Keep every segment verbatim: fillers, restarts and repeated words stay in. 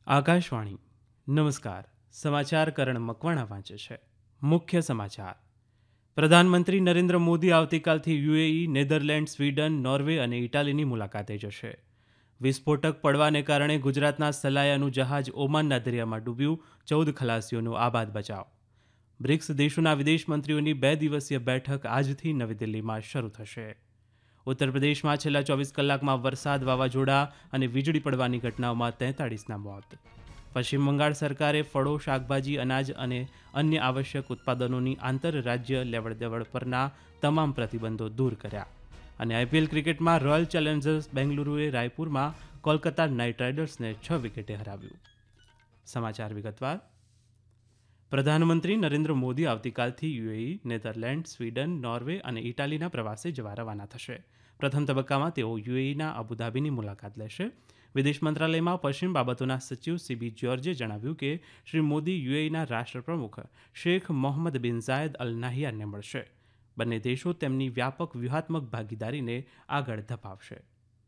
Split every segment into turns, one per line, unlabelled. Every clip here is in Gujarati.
આકાશવાણી નમસ્કાર. સમાચાર કરણ મકવાણા વાંચે છે. મુખ્ય સમાચાર. પ્રધાનમંત્રી નરેન્દ્ર મોદી આવતીકાલથી યુએઈ, નેધરલેન્ડ, સ્વીડન, નોર્વે અને ઇટાલીની મુલાકાતે જશે. વિસ્ફોટક પડવાને કારણે ગુજરાતના સલાયાનું જહાજ ઓમાનના દરિયામાં ડૂબ્યું, ચૌદ ખલાસીઓનો આબાદ બચાવ. બ્રિક્સ દેશોના વિદેશ મંત્રીઓની બે દિવસીય બેઠક આજથી નવી દિલ્હીમાં શરૂ થશે. ઉત્તર પ્રદેશમાં છેલ્લા ચોવીસ કલાકમાં વરસાદ, વાવાઝોડા અને વીજળી પડવાની ઘટનાઓમાં તેતાળીસના મોત. પશ્ચિમ બંગાળ સરકારે ફળો, શાકભાજી, અનાજ અને અન્ય આવશ્યક ઉત્પાદનોની આંતરરાજ્ય લેવડદેવડ પરના તમામ પ્રતિબંધો દૂર કર્યા. અને આઈપીએલ ક્રિકેટમાં રોયલ ચેલેન્જર્સ બેંગલુરુએ રાયપુરમાં કોલકાતા નાઇટ રાઇડર્સને છ વિકેટે હરાવ્યું. સમાચાર વિગતવાર. પ્રધાનમંત્રી નરેન્દ્ર મોદી આવતીકાલથી યુએઈ, નેધરલેન્ડ, સ્વીડન, નોર્વે અને ઇટાલીના પ્રવાસે જવા રવાના થશે. પ્રથમ તબક્કામાં તેઓ યુએઈના અબુધાબીની મુલાકાત લેશે. વિદેશ મંત્રાલયમાં પશ્ચિમ બાબતોના સચિવ સીબી જ્યોર્જે જણાવ્યું કે શ્રી મોદી યુએઈના રાષ્ટ્રપ્રમુખ શેખ મોહમ્મદ બિન ઝાયદ અલ નાહયાનને મળશે. બંને દેશો તેમની વ્યાપક વ્યૂહાત્મક ભાગીદારીને આગળ ધપાવશે.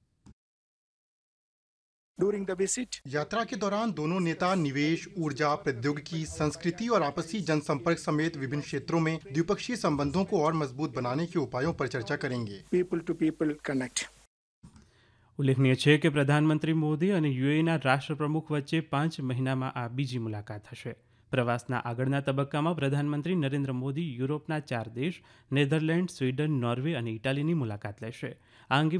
During the visit,
यात्रा के दौरान दोनों नेता निवेश, ऊर्जा, प्रौद्योगिकी, संस्कृति और आपसी जनसंपर्क समेत विभिन्न क्षेत्रों में द्विपक्षीय संबंधों को और मजबूत बनाने के उपायों पर चर्चा करेंगे.
people to people connect.
ઉલ્લેખનીય છે કે પ્રધાનમંત્રી મોદી અને યુએઈના રાષ્ટ્રપ્રમુખ વચ્ચે પાંચ મહિનામાં આ બીજી મુલાકાત હશે. પ્રવાસના આગળના તબક્કામાં પ્રધાનમંત્રી નરેન્દ્ર મોદી યુરોપના ચાર દેશ નેધરલેન્ડ, સ્વીડન, નોર્વે અને ઇટાલીની મુલાકાત લેશે. આ અંગે